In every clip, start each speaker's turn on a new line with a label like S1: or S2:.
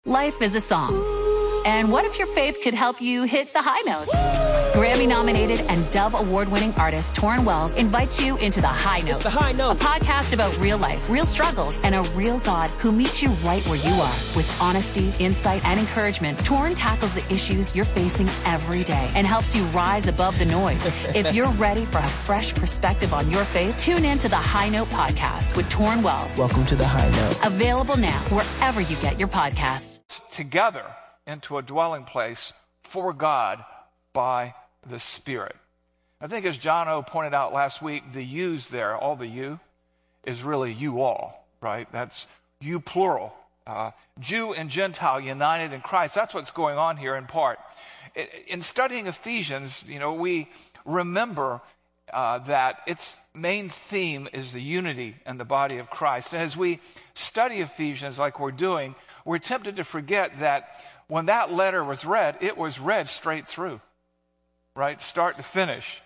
S1: Life is a song. And what if your faith could help you hit the high notes? Grammy-nominated and Dove Award-winning artist Torrin Wells invites you into The High Note.
S2: It's The High Note.
S1: A podcast about real life, real struggles, and a real God who meets you right where you are. With honesty, insight, and encouragement, Torrin tackles the issues you're facing every day and helps you rise above the noise. If you're ready for a fresh perspective on your faith, tune in to The High Note podcast with Torrin Wells.
S2: Welcome to The High Note.
S1: Available now wherever you get your podcasts.
S3: Together into a dwelling place for God by the Spirit. I think as John O. pointed out last week, the yous there, all the you, is really you all, right? That's you plural. Jew and Gentile united in Christ. That's what's going on here in part. In studying Ephesians, we remember that its main theme is the unity in the body of Christ. And as we study Ephesians like we're doing, we're tempted to forget that when that letter was read, it was read straight through, right? Start to finish.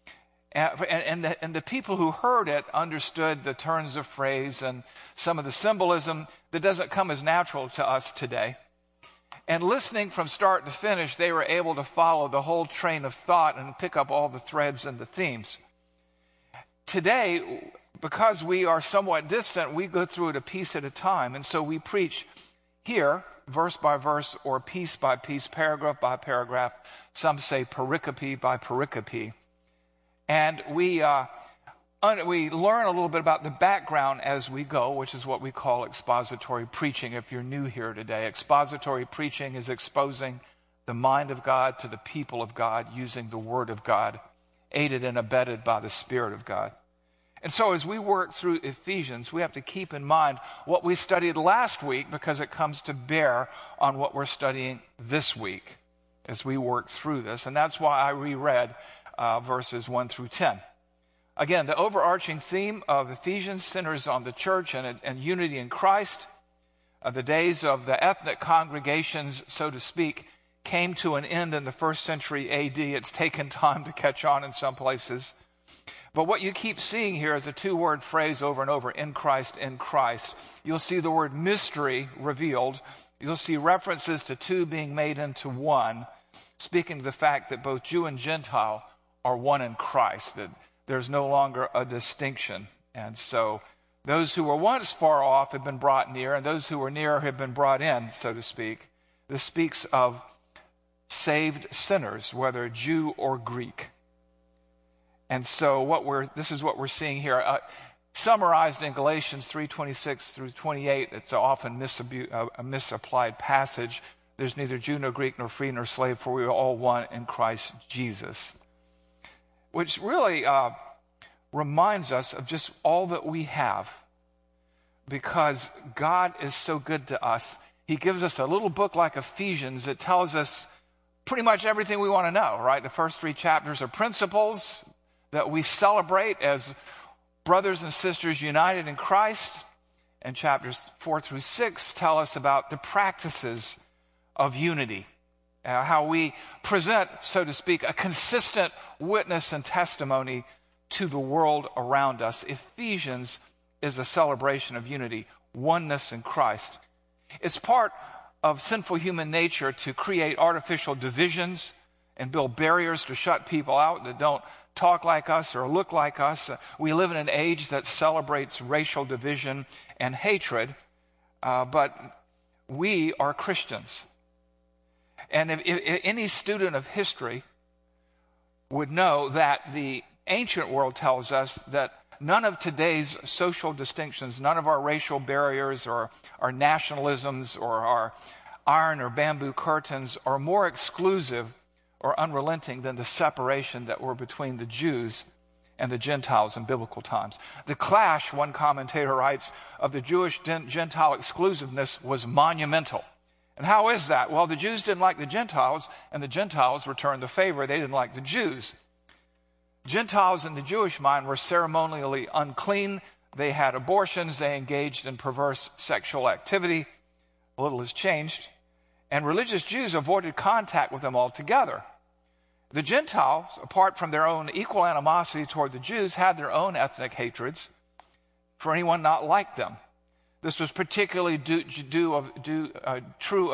S3: And the people who heard it understood the turns of phrase and some of the symbolism that doesn't come as natural to us today. And listening from start to finish, they were able to follow the whole train of thought and pick up all the threads and the themes. Today, because we are somewhat distant, we go through it a piece at a time. And so we preach here, verse by verse, or piece by piece, paragraph by paragraph. Some say pericope by pericope. And we learn a little bit about the background as we go, which is what we call expository preaching. If you're new here today, expository preaching is exposing the mind of God to the people of God using the Word of God, aided and abetted by the Spirit of God. And so as we work through Ephesians, we have to keep in mind what we studied last week because it comes to bear on what we're studying this week as we work through this. And that's why I reread verses 1 through 10. Again, the overarching theme of Ephesians centers on the church and unity in Christ. The days of the ethnic congregations, so to speak, came to an end in the first century AD. It's taken time to catch on in some places. But what you keep seeing here is a two-word phrase over and over, in Christ, in Christ. You'll see the word mystery revealed. You'll see references to two being made into one, speaking to the fact that both Jew and Gentile are one in Christ, that there's no longer a distinction. And so those who were once far off have been brought near, and those who were near have been brought in, so to speak. This speaks of saved sinners, whether Jew or Greek. And so this is what we're seeing here. Summarized in Galatians 3:26 through 28, it's often a misapplied passage. There's neither Jew nor Greek nor free nor slave, for we are all one in Christ Jesus. Which really reminds us of just all that we have. Because God is so good to us. He gives us a little book like Ephesians that tells us pretty much everything we want to know, right? The first 3 chapters are principles that we celebrate as brothers and sisters united in Christ. And chapters 4 through 6 tell us about the practices of unity, how we present, so to speak, a consistent witness and testimony to the world around us. Ephesians is a celebration of unity, oneness in Christ. It's part of sinful human nature to create artificial divisions and build barriers to shut people out that don't talk like us or look like us. We live in an age that celebrates racial division and hatred, but we are Christians. And if any student of history would know that the ancient world tells us that none of today's social distinctions, none of our racial barriers or our nationalisms or our iron or bamboo curtains are more exclusive or unrelenting than the separation that were between the Jews and the Gentiles in biblical times. The clash, one commentator writes, of the Jewish-Gentile exclusiveness was monumental. And how is that? Well, the Jews didn't like the Gentiles, and the Gentiles returned the favor. They didn't like the Jews. Gentiles in the Jewish mind were ceremonially unclean. They had abortions. They engaged in perverse sexual activity. Little has changed. And religious Jews avoided contact with them altogether. The Gentiles, apart from their own equal animosity toward the Jews, had their own ethnic hatreds for anyone not like them. This was particularly true